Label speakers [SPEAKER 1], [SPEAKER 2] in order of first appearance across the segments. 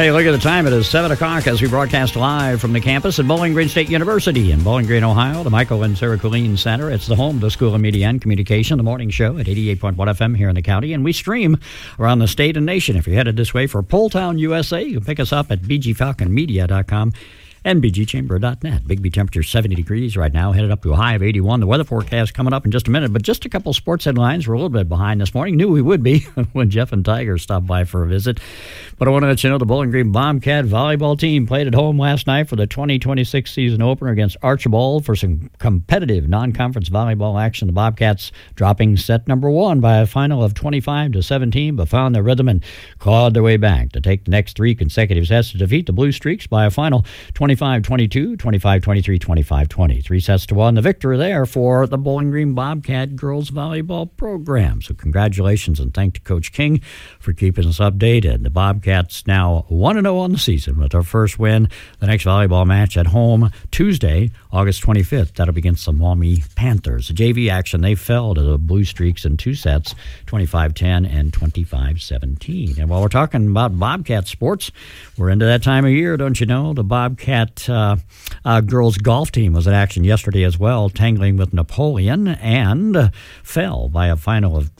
[SPEAKER 1] Hey, look at the time. It is 7 o'clock as we broadcast live from the campus at Bowling Green State University in Bowling Green, Ohio, the Michael and Sarah Colleen Center. It's the home of the School of Media and Communication, the morning show at 88.1 FM here in the county. And we stream around the state and nation. If you're headed this way for Poletown, USA, you can pick us up at bgfalconmedia.com. and bgchamber.net. Big temperature 70 degrees right now, headed up to a high of 81. The weather forecast coming up in just a minute, but just a couple sports headlines. We're a little bit behind this morning. Knew we would be when Jeff and Tiger stopped by for a visit. But I want to let you know the Bowling Green Bobcat volleyball team played at home last night for the 2026 season opener against Archibald for some competitive non-conference volleyball action. The Bobcats dropping set number 1 by a final of 25-17, but found their rhythm and clawed their way back to take the next 3 consecutive sets to defeat the Blue Streaks by a final 25-22, 25-23, 25-20. 3 sets to 1. The victory there for the Bowling Green Bobcat girls volleyball program. So congratulations and thank to Coach King for keeping us updated. The Bobcats now 1-0 on the season with their first win. The next volleyball match at home Tuesday, August 25th. That'll be against the Maumee Panthers. The JV action, they fell to the Blue Streaks in 2 sets, 25-10 and 25-17. And while we're talking about Bobcat sports, we're into that time of year, don't you know? The Bobcat girls golf team was in action yesterday as well, tangling with Napoleon and fell by a final of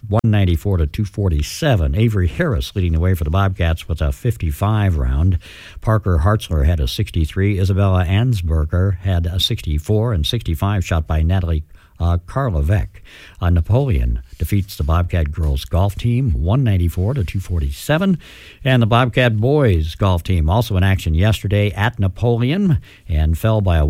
[SPEAKER 1] 194-247. Avery Harris leading the way for the Bobcats with a 55 round. Parker Hartzler had a 63. Isabella Ansberger had a 64 and 65 shot by Natalie Karlovic. Napoleon defeats the Bobcat girls golf team 194-247. And the Bobcat boys golf team also in action yesterday at Napoleon and fell by a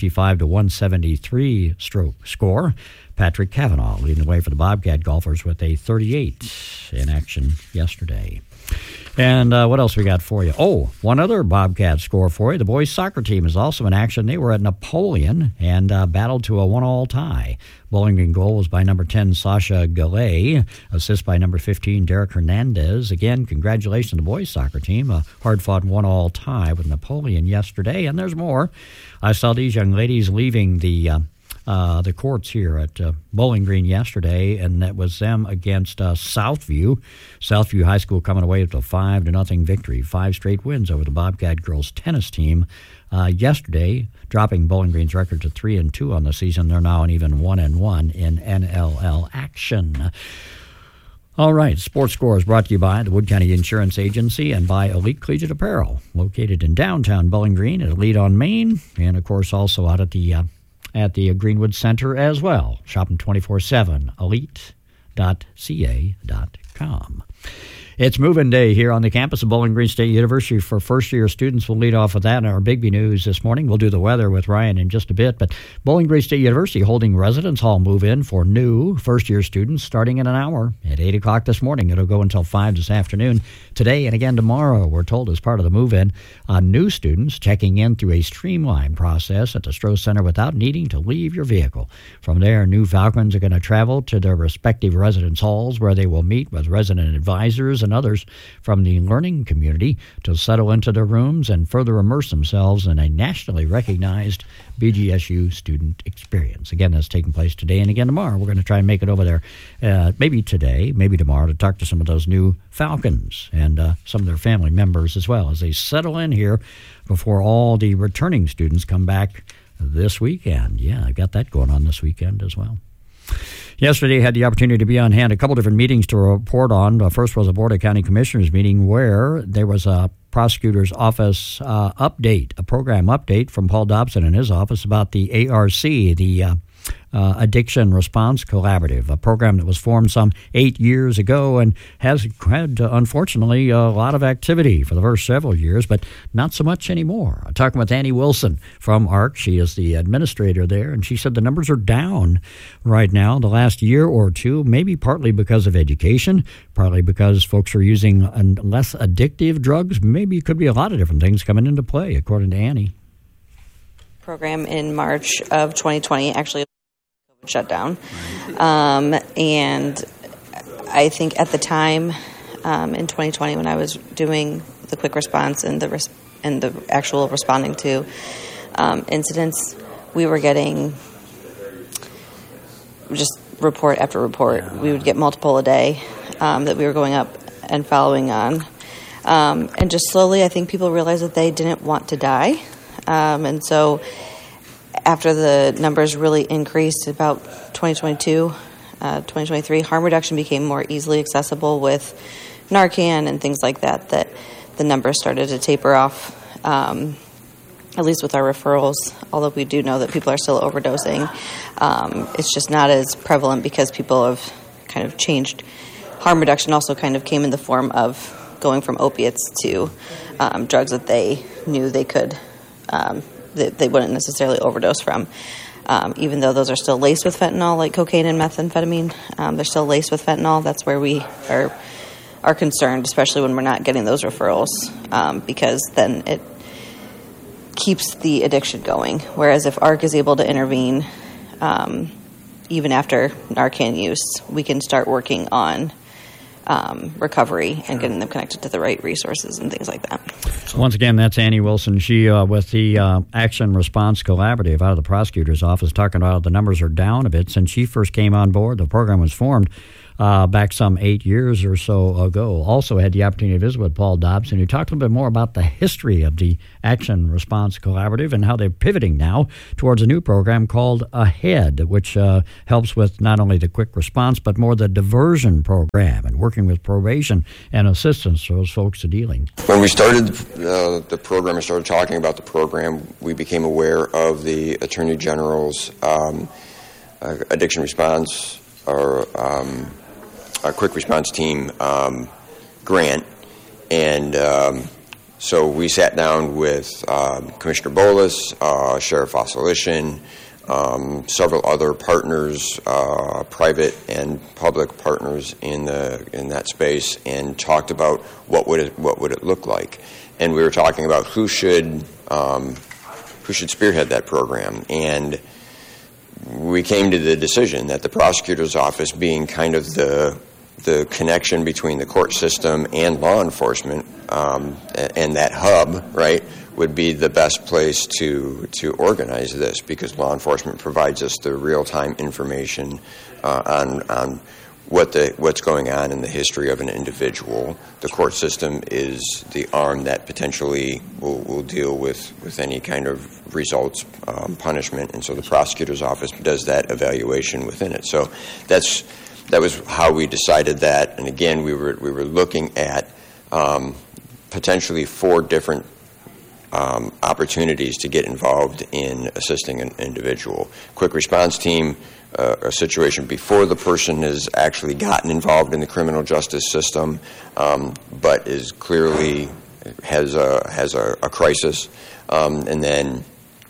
[SPEAKER 1] 155-173 score. Patrick Cavanaugh leading the way for the Bobcat golfers with a 38 in action yesterday. And what else we got for you? Oh, one other Bobcat score for you. The boys soccer team is also in action. They were at Napoleon and battled to a 1-1 tie. Bowling Green goal was by number 10, Sasha Gallet. Assist by number 15, Derek Hernandez. Again, congratulations to the boys soccer team. A hard-fought 1-1 tie with Napoleon yesterday. And there's more. I saw these young ladies leaving the courts here at Bowling Green yesterday, and that was them against Southview. Southview High School coming away with a 5-0 victory. 5 straight wins over the Bobcat girls tennis team yesterday, dropping Bowling Green's record to 3-2 on the season. They're now an even 1-1 in NLL action. All right, Sports Score is brought to you by the Wood County Insurance Agency and by Elite Collegiate Apparel, located in downtown Bowling Green at Elite on Main, and of course also out at the Greenwood Center as well. Shopping 24/7, elite.ca.com. It's moving day here on the campus of Bowling Green State University for first-year students. We'll lead off with that in our Bigby News this morning. We'll do the weather with Ryan in just a bit. But Bowling Green State University holding residence hall move-in for new first-year students starting in an hour at 8 o'clock this morning. It'll go until 5 this afternoon. Today and again tomorrow, we're told, as part of the move-in, new students checking in through a streamlined process at the Stroh Center without needing to leave your vehicle. From there, new Falcons are going to travel to their respective residence halls where they will meet with resident advisors and others from the learning community to settle into their rooms and further immerse themselves in a nationally recognized BGSU student experience. Again, that's taking place today and again tomorrow. We're going to try and make it over there maybe today, maybe tomorrow, to talk to some of those new Falcons and some of their family members as well as they settle in here before all the returning students come back this weekend. Yeah, I've got that going on this weekend as well. Yesterday, I had the opportunity to be on hand a couple different meetings to report on. First was a Board of County Commissioners meeting where there was a prosecutor's office update, a program update from Paul Dobson in his office about the ARC, the Addiction Response Collaborative, a program that was formed some 8 years ago and has had, unfortunately, a lot of activity for the first several years, but not so much anymore. I'm talking with Annie Wilson from ARC. She is the administrator there, and she said the numbers are down right now the last year or two, maybe partly because of education, partly because folks are using less addictive drugs. Maybe it could be a lot of different things coming into play, according to Annie.
[SPEAKER 2] Program in March of 2020, actually shut down. And I think at the time in 2020 when I was doing the quick response and the actual responding to incidents, we were getting just report after report. We would get multiple a day that we were going up and following on. And just slowly, I think people realized that they didn't want to die. And so after the numbers really increased about 2022, 2023, harm reduction became more easily accessible with Narcan and things like that, that the numbers started to taper off, at least with our referrals, although we do know that people are still overdosing. It's just not as prevalent because people have kind of changed. Harm reduction also kind of came in the form of going from opiates to drugs that they knew they could, that they wouldn't necessarily overdose from. Even though those are still laced with fentanyl, like cocaine and methamphetamine, they're still laced with fentanyl. That's where we are concerned, especially when we're not getting those referrals, because then it keeps the addiction going. Whereas if ARC is able to intervene, even after Narcan use, we can start working on recovery and getting them connected to the right resources and things like that.
[SPEAKER 1] So once again, that's Annie Wilson. She with the Action Response Collaborative out of the prosecutor's office, talking about the numbers are down a bit since she first came on board. The program was formed back some 8 years or so ago. Also had the opportunity to visit with Paul Dobson, who talked a little bit more about the history of the Action Response Collaborative and how they're pivoting now towards a new program called AHEAD, which helps with not only the quick response, but more the diversion program and working with probation and assistance for those folks dealing.
[SPEAKER 3] When we started the program and started talking about the program, we became aware of the Attorney General's addiction response or a quick response team grant, and so we sat down with Commissioner Bolus, Sheriff Ossolishin, several other partners, private and public partners in that space, and talked about what would it look like. And we were talking about who should spearhead that program, and we came to the decision that the prosecutor's office, being kind of the connection between the court system and law enforcement, and that hub, right, would be the best place to organize this, because law enforcement provides us the real-time information on what's going on in the history of an individual. The court system is the arm that potentially will deal with any kind of results, punishment, and so the prosecutor's office does that evaluation within it. So that was how we decided that. And again, we were looking at potentially 4 different opportunities to get involved in assisting an individual. Quick response team, a situation before the person has actually gotten involved in the criminal justice system, but is clearly has a crisis, and then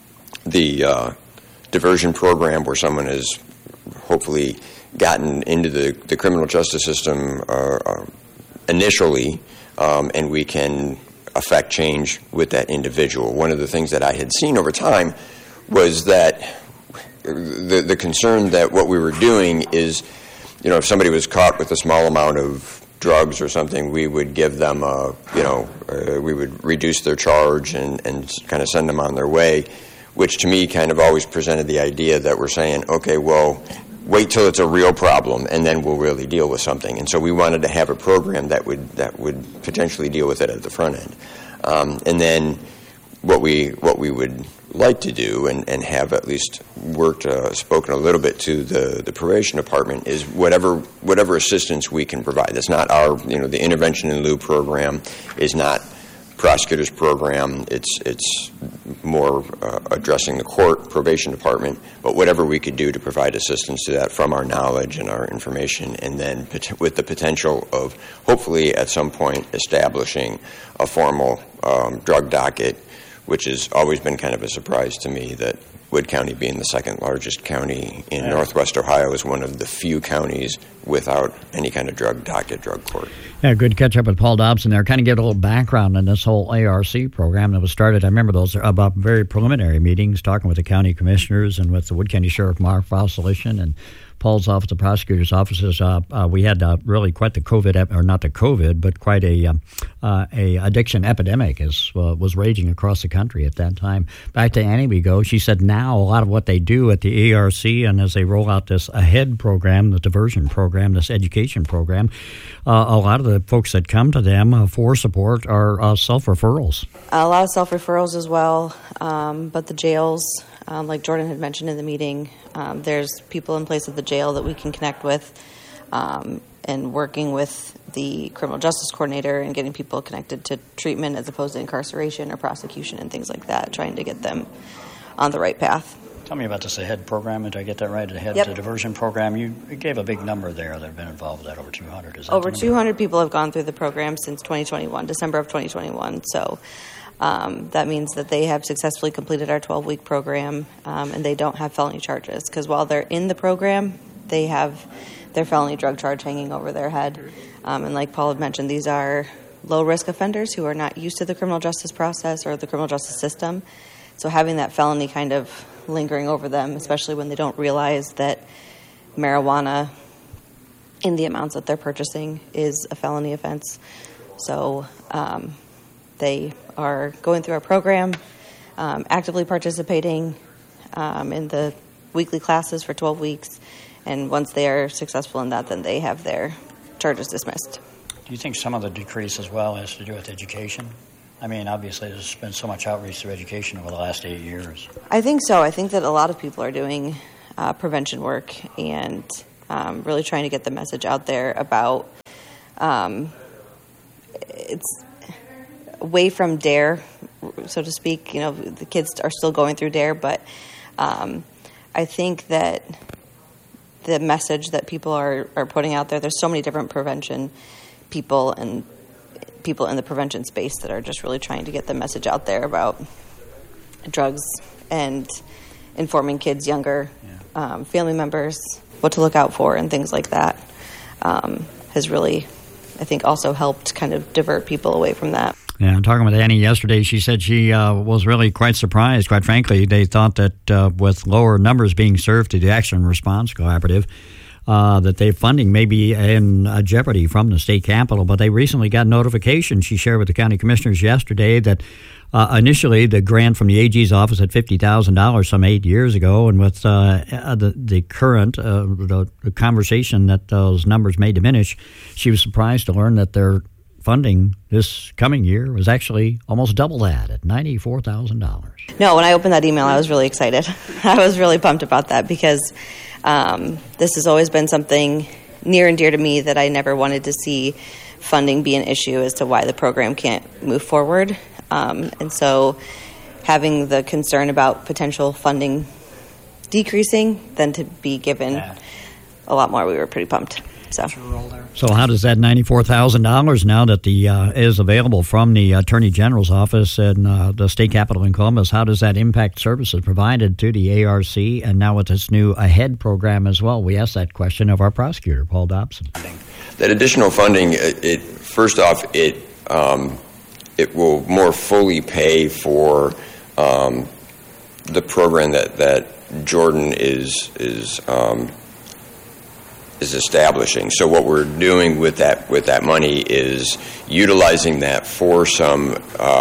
[SPEAKER 3] the diversion program, where someone has hopefully gotten into the criminal justice system initially, and we can affect change with that individual. One of the things that I had seen over time was that the concern that what we were doing is, if somebody was caught with a small amount of drugs or something, we would give them we would reduce their charge and kind of send them on their way, which to me kind of always presented the idea that we're saying, okay, well, wait till it's a real problem and then we'll really deal with something. And so we wanted to have a program that would potentially deal with it at the front end. And then what we would like to do and have at least spoken a little bit to the probation department is whatever assistance we can provide. That's not our, the intervention in lieu program is not prosecutor's program. It's more addressing the court probation department, but whatever we could do to provide assistance to that from our knowledge and our information, and then with the potential of hopefully at some point establishing a formal drug docket, which has always been kind of a surprise to me that Wood County, being the second largest county in Northwest Ohio, is one of the few counties without any kind of drug docket, drug court.
[SPEAKER 1] Yeah, good to catch up with Paul Dobson there. Kind of get a little background on this whole ARC program that was started. I remember those about very preliminary meetings, talking with the county commissioners and with the Wood County Sheriff Mark Ossolishin and Paul's office, the prosecutor's offices, we had really quite the COVID, or not the COVID, but quite a addiction epidemic was raging across the country at that time. Back to Annie we go. She said now a lot of what they do at the ARC and as they roll out this AHEAD program, the diversion program, this education program, a lot of the folks that come to them for support are self-referrals.
[SPEAKER 2] A lot of self-referrals as well, but the jails, like Jordan had mentioned in the meeting, there's people in place at the jail that we can connect with, and working with the criminal justice coordinator and getting people connected to treatment as opposed to incarceration or prosecution and things like that, trying to get them on the right path.
[SPEAKER 1] Tell me about this AHEAD program. Did I get that right? AHEAD,
[SPEAKER 2] Yep.
[SPEAKER 1] The diversion program. You gave a big number there that have been involved with that, over 200. Is that
[SPEAKER 2] Over 200 people have gone through the program since 2021, December of 2021. So that means that they have successfully completed our 12-week program, and they don't have felony charges. Because while they're in the program, they have their felony drug charge hanging over their head. And like Paul had mentioned, these are low-risk offenders who are not used to the criminal justice process or the criminal justice system. So having that felony kind of lingering over them, especially when they don't realize that marijuana in the amounts that they're purchasing is a felony offense. So they are going through our program, actively participating in the weekly classes for 12 weeks. And once they are successful in that, then they have their charges dismissed.
[SPEAKER 1] Do you think some of the decrease as well has to do with education? I mean, obviously, there's been so much outreach through education over the last 8 years.
[SPEAKER 2] I think so. I think that a lot of people are doing prevention work and really trying to get the message out there about it's away from DARE, so to speak. You know, the kids are still going through DARE, but I think that the message that people are putting out there, there's so many different prevention people and people in the prevention space that are just really trying to get the message out there about drugs and informing kids younger, family members, what to look out for and things like that, has really, I think, also helped kind of divert people away from that.
[SPEAKER 1] Yeah, talking with Annie yesterday, she said she was really quite surprised. Quite frankly, they thought that with lower numbers being served to the Action and Response Collaborative, that their funding may be in jeopardy from the state capitol. But they recently got notification, she shared with the county commissioners yesterday, that initially the grant from the AG's office at $50,000 some 8 years ago, and with the current the conversation that those numbers may diminish, she was surprised to learn that their funding this coming year was actually almost double that at $94,000.
[SPEAKER 2] No, when I opened that email, I was really excited. I was really pumped about that because this has always been something near and dear to me that I never wanted to see funding be an issue as to why the program can't move forward. And so having the concern about potential funding decreasing than to be given a lot more, we were pretty pumped. So
[SPEAKER 1] how does that $94,000 now that the is available from the Attorney General's office in the state capitol in Columbus, how does that impact services provided to the ARC and now with this new AHEAD program as well? We asked that question of our prosecutor, Paul Dobson.
[SPEAKER 3] That additional funding, first off, it will more fully pay for the program that Jordan is establishing. So what we're doing with that money is utilizing that for some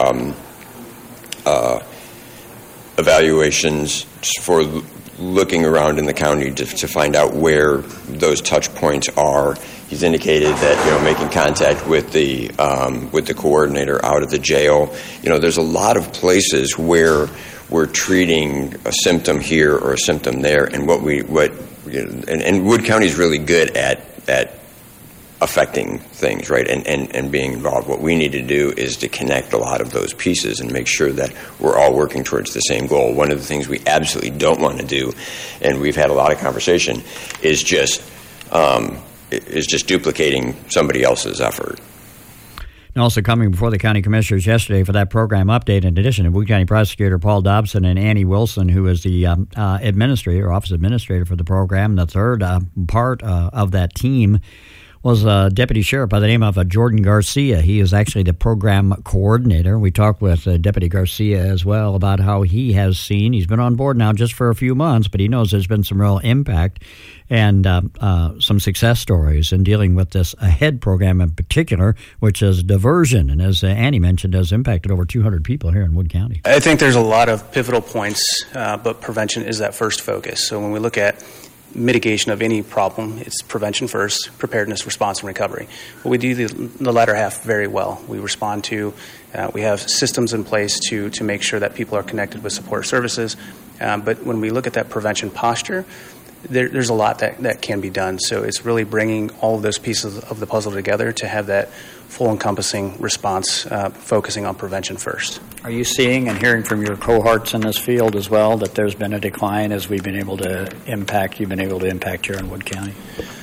[SPEAKER 3] evaluations, for looking around in the county to find out where those touch points are. He's indicated that making contact with the coordinator out of the jail. There's a lot of places where we're treating a symptom here or a symptom there, and and Wood County is really good at affecting things, right, and being involved. What we need to do is to connect a lot of those pieces and make sure that we're all working towards the same goal. One of the things we absolutely don't want to do, and we've had a lot of conversation, is just duplicating somebody else's effort.
[SPEAKER 1] And also coming before the county commissioners yesterday for that program update, in addition to Wood County Prosecutor Paul Dobson and Annie Wilson, who is the office administrator for the program, the third part of that team was a deputy sheriff by the name of Jordan Garcia. He is actually the program coordinator. We talked with Deputy Garcia as well about how he has seen. He's been on board now just for a few months, but he knows there's been some real impact and some success stories in dealing with this AHEAD program in particular, which is diversion. And as Annie mentioned, has impacted over 200 people here in Wood County.
[SPEAKER 4] I think there's a lot of pivotal points, but prevention is that first focus. So when we look at mitigation of any problem, it's prevention first, preparedness, response, and recovery. But we do the latter half very well. We respond to, we have systems in place to make sure that people are connected with support services. But when we look at that prevention posture, there's a lot that can be done. So it's really bringing all of those pieces of the puzzle together to have that full encompassing response, focusing on prevention first.
[SPEAKER 5] Are you seeing and hearing from your cohorts in this field as well that there's been a decline as you've been able to impact here in Wood County?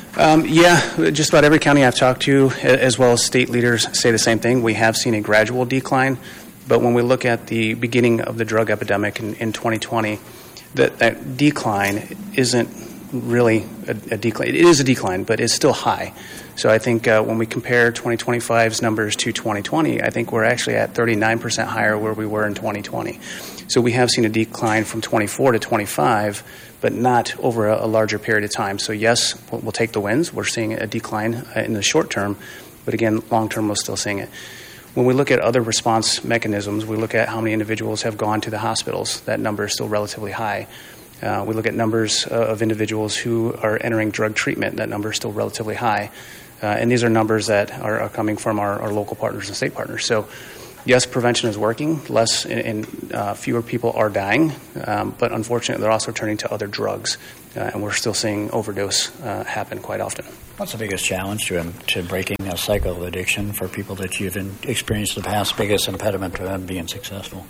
[SPEAKER 4] Yeah, just about every county I've talked to, as well as state leaders, say the same thing. We have seen a gradual decline, but when we look at the beginning of the drug epidemic in 2020, that decline isn't really a decline. It is a decline, but it's still high. So I think when we compare 2025's numbers to 2020, I think we're actually at 39% higher where we were in 2020. So we have seen a decline from 24 to 25, but not over a larger period of time. So yes, we'll take the wins. We're seeing a decline in the short term, but again, long term, we're still seeing it. When we look at other response mechanisms, we look at how many individuals have gone to the hospitals. That number is still relatively high. We look at numbers of individuals who are entering drug treatment. That number is still relatively high. And these are numbers that are coming from our local partners and state partners. So, yes, prevention is working. Less and fewer people are dying. But unfortunately, they're also turning to other drugs. And we're still seeing overdose happen quite often.
[SPEAKER 5] What's the biggest challenge to breaking a cycle of addiction for people that you've experienced in the past, biggest impediment to them being successful?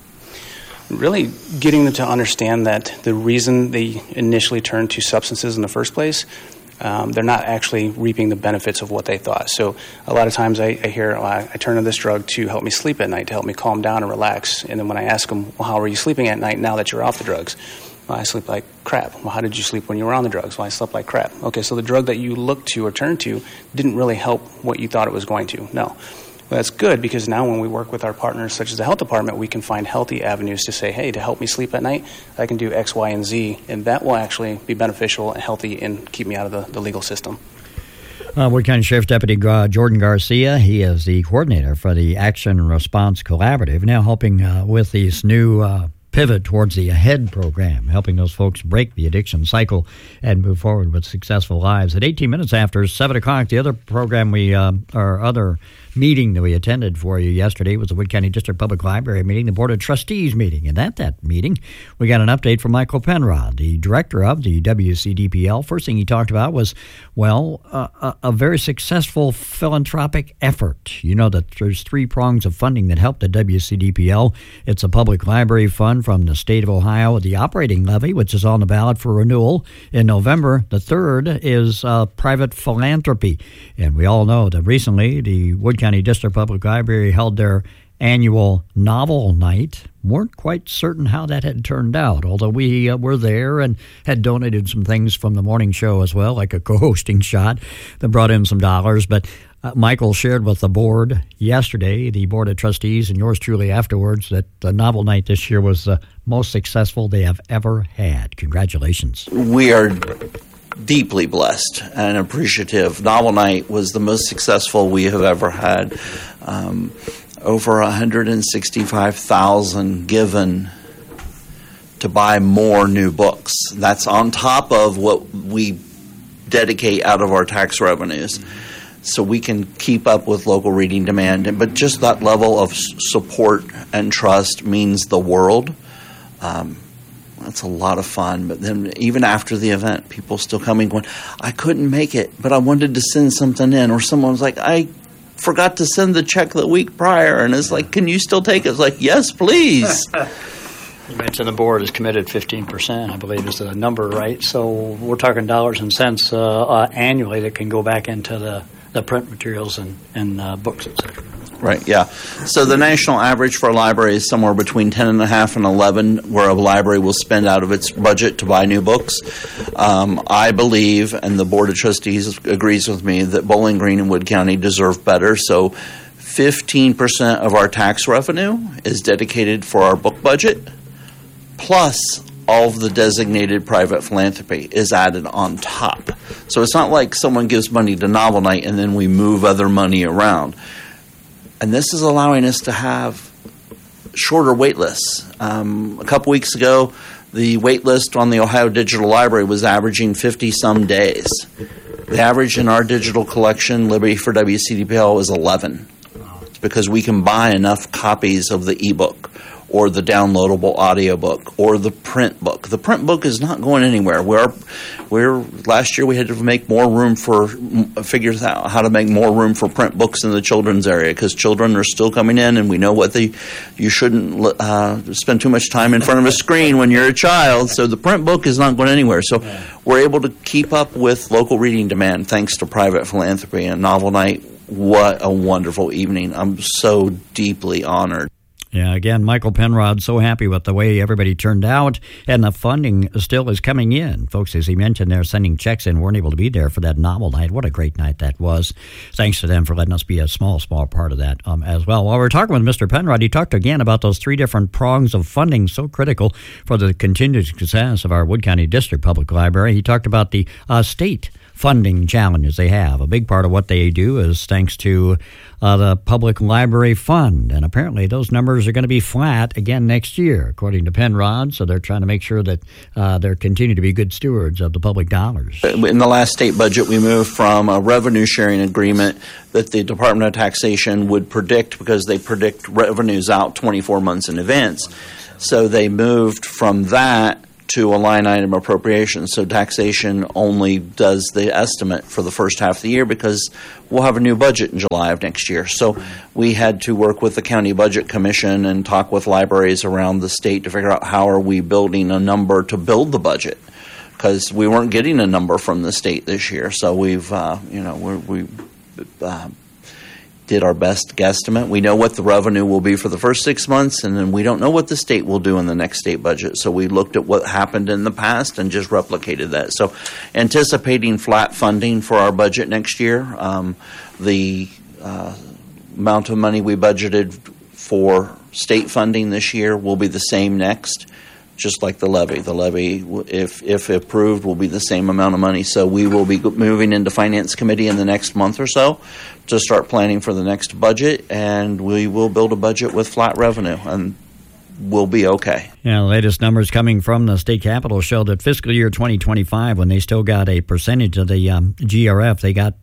[SPEAKER 4] Really getting them to understand that the reason they initially turned to substances in the first place, they're not actually reaping the benefits of what they thought. So a lot of times I hear, I turn to this drug to help me sleep at night, to help me calm down and relax. And then when I ask them, well, how are you sleeping at night now that you're off the drugs? Well, I sleep like crap. Well, how did you sleep when you were on the drugs? Well, I slept like crap. Okay, so the drug that you looked to or turned to didn't really help what you thought it was going to. No. Well, that's good because now when we work with our partners, such as the health department, we can find healthy avenues to say, hey, to help me sleep at night, I can do X, Y, and Z, and that will actually be beneficial and healthy and keep me out of the legal system.
[SPEAKER 1] Wood County Sheriff's Deputy Jordan Garcia, he is the coordinator for the Action and Response Collaborative, now helping with these new pivot towards the AHEAD program, helping those folks break the addiction cycle and move forward with successful lives. At 18 minutes after 7 o'clock, the other program other meeting that we attended for you yesterday was the Wood County District Public Library meeting, the Board of Trustees meeting. And at that meeting, we got an update from Michael Penrod, the director of the WCDPL. First thing he talked about was, a very successful philanthropic effort. You know that there's 3 prongs of funding that help the WCDPL. It's a public library fund from the state of Ohio, the operating levy, which is on the ballot for renewal in November. The third is private philanthropy. And we all know that recently the Wood County District Public Library held their annual novel night. Weren't quite certain how that had turned out, although we were there and had donated some things from the morning show as well, like a co-hosting shot that brought in some dollars. But Michael shared with the board yesterday, the Board of Trustees, and yours truly afterwards, that the novel night this year was the most successful they have ever had. Congratulations.
[SPEAKER 6] We are deeply blessed and appreciative. Novel Night was the most successful we have ever had. Over $165,000 given to buy more new books. That's on top of what we dedicate out of our tax revenues. So we can keep up with local reading demand. But just that level of support and trust means the world. That's a lot of fun. But then even after the event, people still coming going, I couldn't make it, but I wanted to send something in. Or someone was like, I forgot to send the check the week prior. And it's like, can you still take it? It's like, yes, please.
[SPEAKER 5] You mentioned the board is committed 15%, I believe is the number, right? So we're talking dollars and cents annually that can go back into the print materials and books, et cetera.
[SPEAKER 6] Right, yeah. So the national average for a library is somewhere between 10.5 and 11, where a library will spend out of its budget to buy new books. I believe, and the Board of Trustees agrees with me, that Bowling Green and Wood County deserve better. So 15% of our tax revenue is dedicated for our book budget, plus all of the designated private philanthropy is added on top. So it's not like someone gives money to Novel Night and then we move other money around. And this is allowing us to have shorter wait lists. A couple weeks ago, the wait list on the Ohio Digital Library was averaging 50-some days. The average in our digital collection, Liberty for WCDPL, is 11. It's because we can buy enough copies of the ebook or the downloadable audiobook or the print book. The print book is not going anywhere. Last year we had to make more room figure out how to make more room for print books in the children's area, because children are still coming in, and we know you shouldn't spend too much time in front of a screen when you're a child. So the print book is not going anywhere. So we're able to keep up with local reading demand thanks to private philanthropy and Novel Night. What a wonderful evening. I'm so deeply honored.
[SPEAKER 1] Yeah, again, Michael Penrod, so happy with the way everybody turned out, and the funding still is coming in. Folks, as he mentioned, they're sending checks in, weren't able to be there for that Novel Night. What a great night that was. Thanks to them for letting us be a small part of that as well. While we're talking with Mr. Penrod, he talked again about those three different prongs of funding so critical for the continued success of our Wood County District Public Library. He talked about the state funding challenges they have. A big part of what they do is thanks to the Public Library Fund, and apparently those numbers are going to be flat again next year, according to Penrod, so they're trying to make sure that they're continuing to be good stewards of the public dollars.
[SPEAKER 6] In the last state budget, we moved from a revenue sharing agreement that the Department of Taxation would predict, because they predict revenues out 24 months in advance. So they moved from that to a line item appropriation. So taxation only does the estimate for the first half of the year, because we'll have a new budget in July of next year. So we had to work with the County Budget Commission and talk with libraries around the state to figure out how are we building a number to build the budget, because we weren't getting a number from the state this year. So we've did our best guesstimate. We know what the revenue will be for the first 6 months, and then we don't know what the state will do in the next state budget. So we looked at what happened in the past and just replicated that. So anticipating flat funding for our budget next year. The amount of money we budgeted for state funding this year will be the same next, just like the levy. The levy, if approved, will be the same amount of money. So we will be moving into Finance Committee in the next month or so to start planning for the next budget, and we will build a budget with flat revenue, and we'll be okay.
[SPEAKER 1] Yeah, the latest numbers coming from the state capitol show that fiscal year 2025, when they still got a percentage of the GRF, they got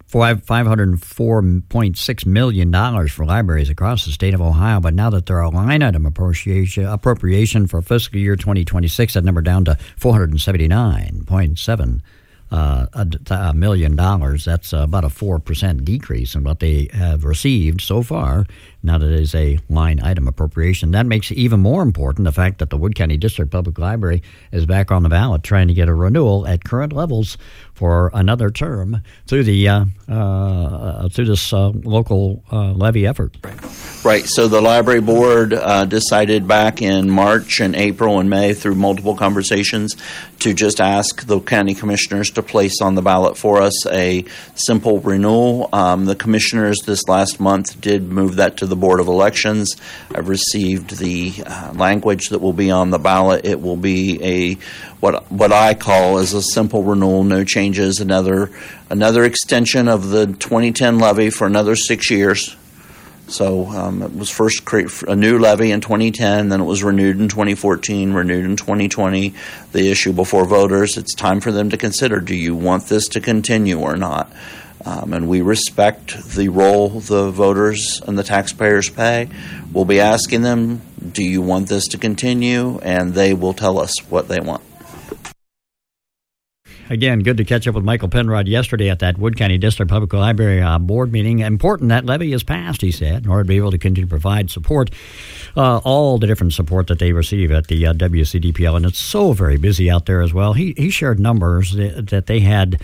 [SPEAKER 1] $504.6 million for libraries across the state of Ohio. But now that there are line item appropriation for fiscal year 2026, that number down to $479.7 $1 million. That's about a 4% decrease in what they have received so far. Now that it is a line item appropriation, that makes it even more important the fact that the Wood County District Public Library is back on the ballot trying to get a renewal at current levels for another term through the through this local levy effort.
[SPEAKER 6] Right. So the library board decided back in March and April and May through multiple conversations to just ask the county commissioners to place on the ballot for us a simple renewal. The commissioners this last month did move that to the Board of Elections. I've received the language that will be on the ballot. It will be a what I call is a simple renewal, no changes, another extension of the 2010 levy for another 6 years. So it was first a new levy in 2010, then it was renewed in 2014, renewed in 2020. The issue before voters, it's time for them to consider, do you want this to continue or not? And we respect the role the voters and the taxpayers play. We'll be asking them, do you want this to continue? And they will tell us what they want.
[SPEAKER 1] Again, good to catch up with Michael Penrod yesterday at that Wood County District Public Library board meeting. Important that levy is passed, he said, in order to be able to continue to provide support, all the different support that they receive at the WCDPL. And it's so very busy out there as well. He shared numbers that they had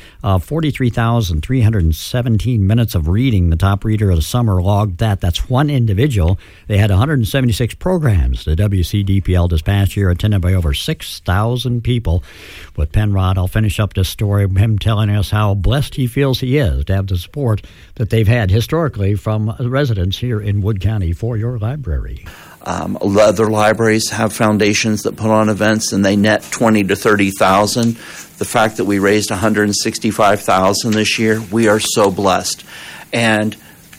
[SPEAKER 1] 43,317 minutes of reading. The top reader of the summer logged that. That's one individual. They had 176 programs. The WCDPL this past year attended by over 6,000 people. With Penrod, I'll finish up this story, him telling us how blessed he feels he is to have the support that they've had historically from residents here in Wood County for your library.
[SPEAKER 6] Other libraries have foundations that put on events, and they net 20 to 30,000. The fact that we raised 165,000 this year, we are so blessed. And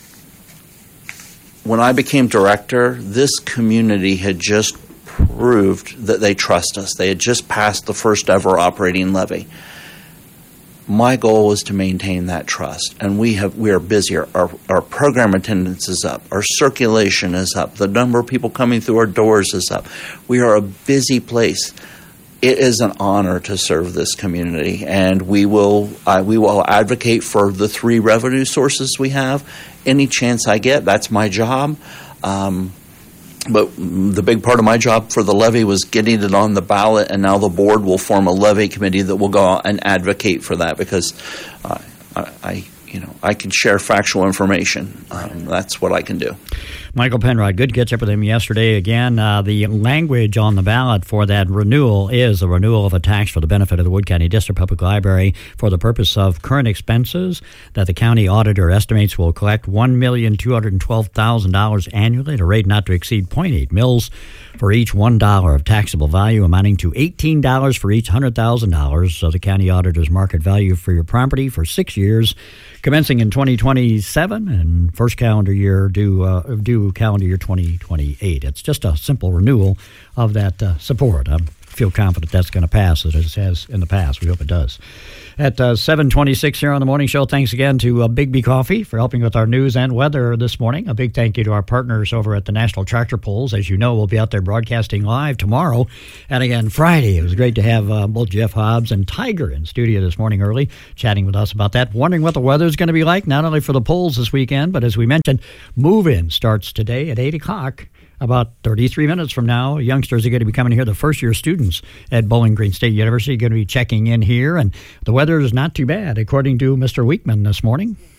[SPEAKER 6] when I became director, this community had just proved that they trust us. They had just passed the first ever operating levy. My goal was to maintain that trust, and we are busier. Our program attendance is up. Our circulation is up. The number of people coming through our doors is up. We are a busy place. It is an honor to serve this community, and we will advocate for the 3 revenue sources we have. Any chance I get, that's my job. But the big part of my job for the levy was getting it on the ballot, and now the board will form a levy committee that will go out and advocate for that, because I can share factual information. That's what I can do.
[SPEAKER 1] Michael Penrod, good to catch up with him yesterday. Again, the language on the ballot for that renewal is a renewal of a tax for the benefit of the Wood County District Public Library for the purpose of current expenses that the county auditor estimates will collect $1,212,000 annually at a rate not to exceed 0.8 mils for each $1 of taxable value, amounting to $18 for each $100,000 of the county auditor's market value for your property for 6 years, commencing in 2027 and first calendar year due calendar year 2028. It's just a simple renewal of that support. I feel confident that's going to pass as it has in the past. We hope it does. At 7:26 here on the morning show, thanks again to Big Coffee for helping with our news and weather this morning. A big thank you to our partners over at the National Tractor Pulls. As you know, we'll be out there broadcasting live tomorrow and again Friday. It was great to have both Jeff Hobbs and Tiger in studio this morning early, chatting with us about that, wondering what the weather is going to be like, not only for the polls this weekend, but as we mentioned, move-in starts today at 8 o'clock. About 33 minutes from now, youngsters are going to be coming here. The first-year students at Bowling Green State University are going to be checking in here, and the weather is not too bad, according to Mr. Weekman this morning.